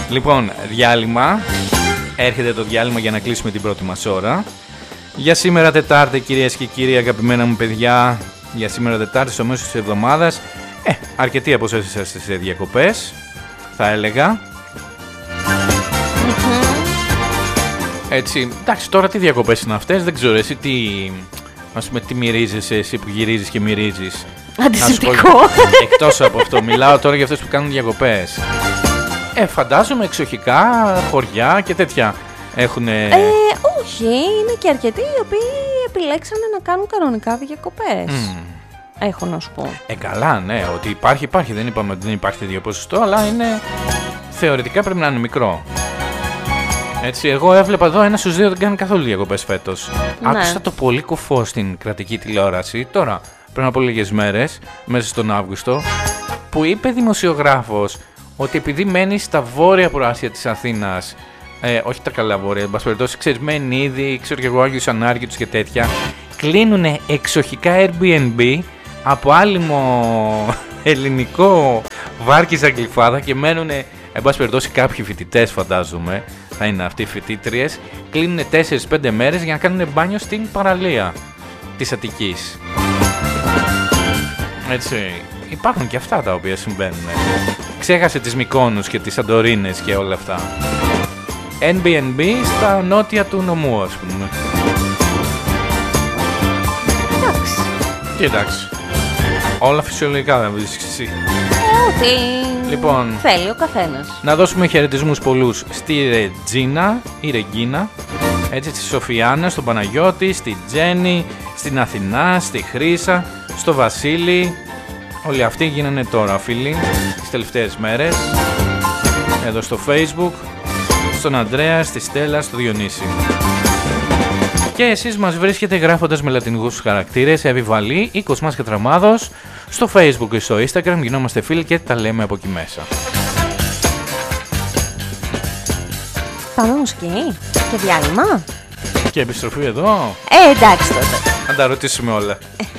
Λοιπόν, διάλειμμα. Έρχεται το διάλειμμα για να κλείσουμε την πρώτη μας ώρα. Για σήμερα Τετάρτη, κυρίες και κύριοι, αγαπημένα μου παιδιά, για σήμερα Τετάρτη, στο μέσο της εβδομάδας, αρκετοί από εσάς είσαστε σε διακοπές, θα έλεγα. Έτσι, εντάξει, τώρα τι διακοπές είναι αυτές, δεν ξέρω εσύ τι μυρίζεσαι εσύ που γυρίζεις και μυρίζεις. Αντισηπτικό. Εκτός από αυτό, μιλάω τώρα για αυτές που κάνουν διακοπές. Φαντάζομαι εξοχικά, χωριά και τέτοια έχουνε... Όχι, είναι και αρκετοί οι οποίοι επιλέξανε να κάνουν κανονικά διακοπές. Έχω να σου πω. Καλά, ναι, ότι υπάρχει, δεν είπαμε ότι δεν υπάρχει τέτοιο ποσοστό, αλλά είναι... θεωρητικά πρέπει να είναι μικρό. Έτσι, εγώ έβλεπα εδώ ένα στους δύο δεν κάνει καθόλου διακοπές φέτος. Ναι. Άκουσα το πολύ κουφό στην κρατική τηλεόραση, τώρα, πριν από λίγες μέρες, μέσα στον Αύγουστο, που είπε δημοσιογράφος ότι επειδή μένει στα βόρεια προάστια της Αθήνας, όχι τα καλά βόρεια, εν πάση περιπτώσει, ξέρεις, μένει ήδη, ξέρω και εγώ, Άγιους Ανάρκητους και τέτοια, κλείνουνε εξοχικά Airbnb από άλυμο ελληνικό Βάρκηζα Γλυφάδα και μένουνε, εν πάση περιπτώσει, κάποιοι φοιτητές, φαντάζομαι, θα είναι αυτοί οι φοιτήτριες, κλείνουνε 4-5 μέρες για να κάνουν μπάνιο στην παραλία της Αττικής. Έτσι, υπάρχουν και αυτά τα οποία συμβαίνουν. Ξέχασε τις Μυκόνους και τις Σαντορίνες και όλα αυτά. Airbnb στα νότια του νομού, ας πούμε. Εντάξει. Και εντάξει. Όλα φυσιολογικά δεν βρίσκεις εσύ. Ό,τι λοιπόν, θέλει ο καθένας. Να δώσουμε χαιρετισμούς πολλούς στη Ρετζίνα ή Ρεγκίνα, έτσι, στη Σοφιάνα, στον Παναγιώτη, στη Τζέννη, στην Αθηνά, στη Χρύσα, στο Βασίλη. Όλοι αυτοί γίνανε τώρα φίλοι τις τελευταίες μέρες. Εδώ στο Facebook, στον Ανδρέα, στη Στέλλα, στο Διονύση. Και εσείς μας βρίσκετε γράφοντας με λατινικούς χαρακτήρες Εβιβαλή ή Κοσμάς Κατραμάδος στο Facebook και στο Instagram. Γινόμαστε φίλοι και τα λέμε από εκεί μέσα. Πάμε μουσική και διάλειμμα. Και επιστροφή εδώ. Εντάξει τότε. Να τα ρωτήσουμε όλα.